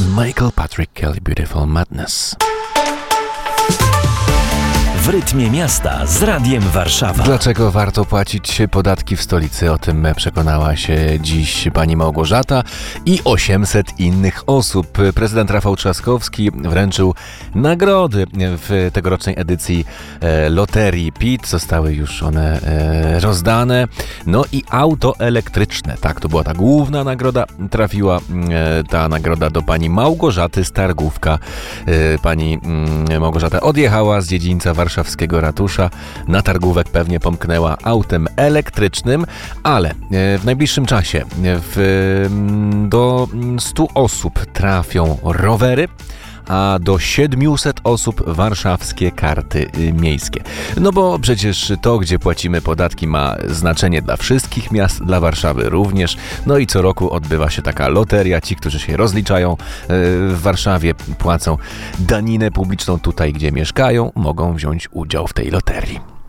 Michael Patrick Kelly, Beautiful Madness. W rytmie miasta z Radiem Warszawa. Dlaczego warto płacić podatki w stolicy? O tym przekonała się dziś pani Małgorzata i 800 innych osób. Prezydent Rafał Trzaskowski wręczył nagrody w tegorocznej edycji loterii PIT. Zostały już one rozdane. No i auto elektryczne. Tak, to była ta główna nagroda. Trafiła ta nagroda do pani Małgorzaty z Targówka. Pani Małgorzata odjechała z dziedzińca warszawskiego ratusza. Na targówek pewnie pomknęła autem elektrycznym, ale w najbliższym czasie do 100 osób trafią rowery, a do 700 osób warszawskie karty miejskie. No bo przecież to, gdzie płacimy podatki, ma znaczenie dla wszystkich miast, dla Warszawy również. No i co roku odbywa się taka loteria. Ci, którzy się rozliczają w Warszawie, płacą daninę publiczną tutaj, gdzie mieszkają, mogą wziąć udział w tej loterii.